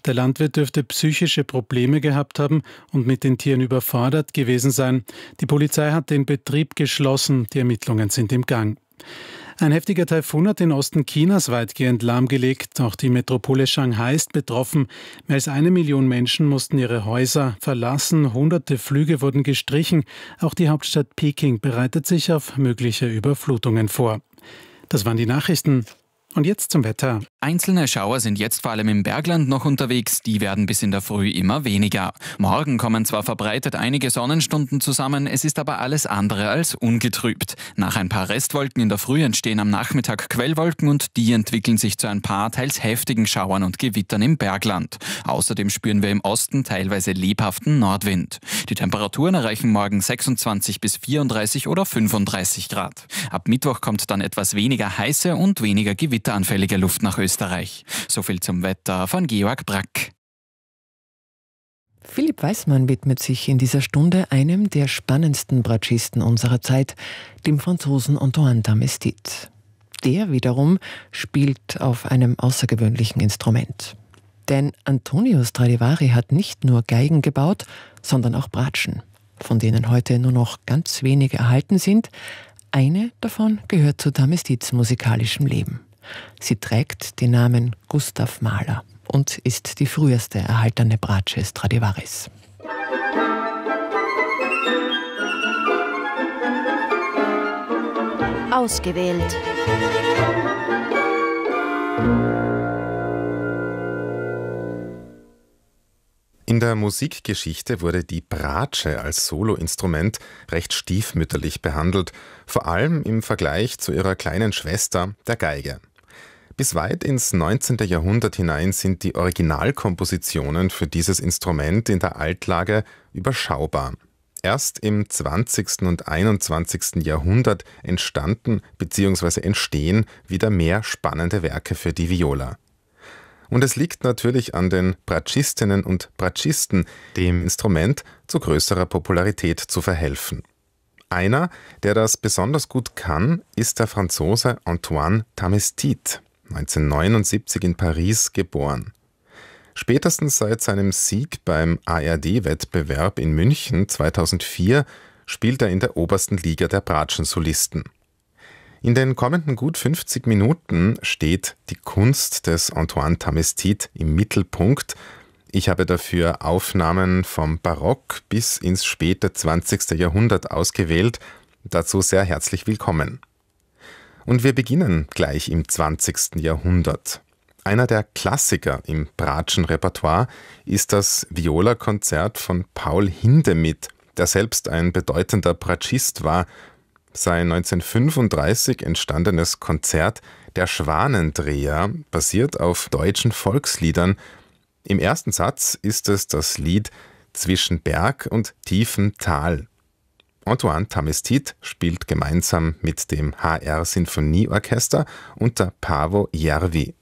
Der Landwirt dürfte psychische Probleme gehabt haben und mit den Tieren überfordert gewesen sein. Die Polizei hat den Betrieb geschlossen. Die Ermittlungen sind im Gang. Ein heftiger Taifun hat den Osten Chinas weitgehend lahmgelegt. Auch die Metropole Shanghai ist betroffen. Mehr als 1 Million Menschen mussten ihre Häuser verlassen. Hunderte Flüge wurden gestrichen. Auch die Hauptstadt Peking bereitet sich auf mögliche Überflutungen vor. Das waren die Nachrichten. Und jetzt zum Wetter. Einzelne Schauer sind jetzt vor allem im Bergland noch unterwegs. Die werden bis in der Früh immer weniger. Morgen kommen zwar verbreitet einige Sonnenstunden zusammen, es ist aber alles andere als ungetrübt. Nach ein paar Restwolken in der Früh entstehen am Nachmittag Quellwolken und die entwickeln sich zu ein paar teils heftigen Schauern und Gewittern im Bergland. Außerdem spüren wir im Osten teilweise lebhaften Nordwind. Die Temperaturen erreichen morgen 26 bis 34 oder 35 Grad. Ab Mittwoch kommt dann etwas weniger heiße und weniger gewitteranfällige Luft nach Österreich. So viel zum Wetter von Georg Brack. Philipp Weismann widmet sich in dieser Stunde einem der spannendsten Bratschisten unserer Zeit, dem Franzosen Antoine Tamestit. Der wiederum spielt auf einem außergewöhnlichen Instrument. Denn Antonio Stradivari hat nicht nur Geigen gebaut, sondern auch Bratschen, von denen heute nur noch ganz wenige erhalten sind. Eine davon gehört zu Tamestits musikalischem Leben. Sie trägt den Namen Gustav Mahler und ist die früheste erhaltene Bratsche Stradivaris. Ausgewählt. In der Musikgeschichte wurde die Bratsche als Soloinstrument recht stiefmütterlich behandelt, vor allem im Vergleich zu ihrer kleinen Schwester, der Geige. Bis weit ins 19. Jahrhundert hinein sind die Originalkompositionen für dieses Instrument in der Altlage überschaubar. Erst im 20. und 21. Jahrhundert entstanden bzw. entstehen wieder mehr spannende Werke für die Viola. Und es liegt natürlich an den Bratschistinnen und Bratschisten, dem Instrument zu größerer Popularität zu verhelfen. Einer, der das besonders gut kann, ist der Franzose Antoine Tamestit, 1979 in Paris geboren. Spätestens seit seinem Sieg beim ARD-Wettbewerb in München 2004 spielt er in der obersten Liga der Bratschensolisten. In den kommenden gut 50 Minuten steht die Kunst des Antoine Tamestit im Mittelpunkt. Ich habe dafür Aufnahmen vom Barock bis ins späte 20. Jahrhundert ausgewählt. Dazu sehr herzlich willkommen. Und wir beginnen gleich im 20. Jahrhundert. Einer der Klassiker im Bratschenrepertoire ist das Viola-Konzert von Paul Hindemith, der selbst ein bedeutender Bratschist war. Sein 1935 entstandenes Konzert Der Schwanendreher basiert auf deutschen Volksliedern. Im ersten Satz ist es das Lied Zwischen Berg und tiefem Tal. Antoine Tamestit spielt gemeinsam mit dem HR Sinfonieorchester unter Paavo Järvi.